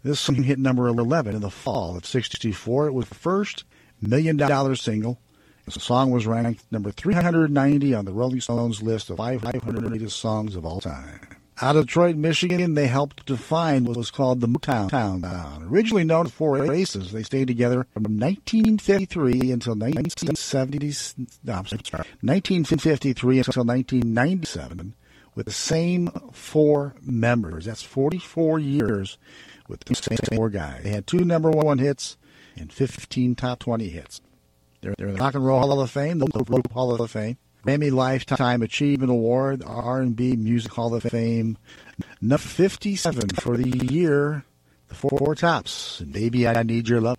This song hit number 11 in the fall of '64. It was the first million-dollar single. The song was ranked number 390 on the Rolling Stones list of 500 greatest songs of all time. Out of Detroit, Michigan, they helped define what was called the Motown Town. Originally known as Four Aces, they stayed together from 1953 until 1997 with the same four members. That's 44 years with the same four guys. They had 2 number 1 hits and 15 top 20 hits. They're in the Rock and Roll Hall of Fame, the Rock Hall of Fame, Grammy Lifetime Achievement Award, R&B Music Hall of Fame, number 57 for the year, the Four Tops, and Baby I Need Your Love.